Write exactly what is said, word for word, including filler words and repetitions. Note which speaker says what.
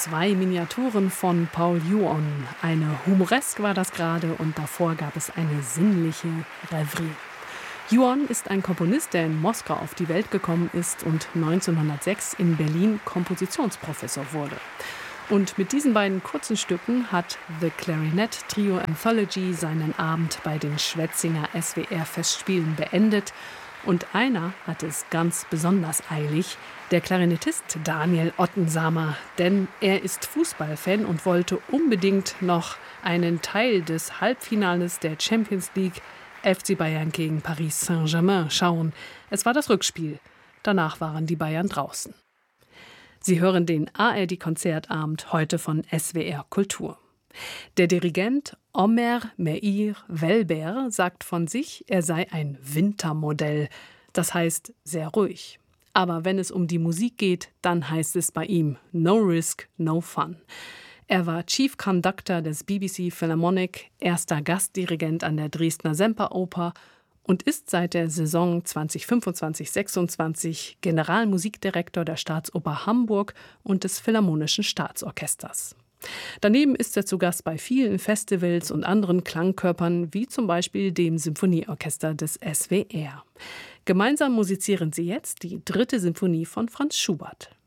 Speaker 1: Zwei Miniaturen von Paul Juon. Eine Humoresk war das gerade und davor gab es eine sinnliche Rêverie. Juon ist ein Komponist, der in Moskau auf die Welt gekommen ist und neunzehnhundertsechs in Berlin Kompositionsprofessor wurde. Und mit diesen beiden kurzen Stücken hat The Clarinet Trio Anthology seinen Abend bei den Schwetzinger S W R-Festspielen beendet. Und einer hat es ganz besonders eilig, der Klarinettist Daniel Ottensamer. Denn er ist Fußballfan und wollte unbedingt noch einen Teil des Halbfinales der Champions League F C Bayern gegen Paris Saint-Germain schauen. Es war das Rückspiel. Danach waren die Bayern draußen. Sie hören den A R D-Konzertabend heute von S W R Kultur. Der Dirigent Omer Meir Welber sagt von sich, er sei ein Wintermodell. Das heißt sehr ruhig. Aber wenn es um die Musik geht, dann heißt es bei ihm No Risk, No Fun. Er war Chief Conductor des B B C Philharmonic, erster Gastdirigent an der Dresdner Semperoper und ist seit der Saison zwanzig fünfundzwanzig sechsundzwanzig Generalmusikdirektor der Staatsoper Hamburg und des Philharmonischen Staatsorchesters. Daneben ist er zu Gast bei vielen Festivals und anderen Klangkörpern, wie zum Beispiel dem Symphonieorchester des S W R. Gemeinsam musizieren sie jetzt die dritte Symphonie von Franz Schubert.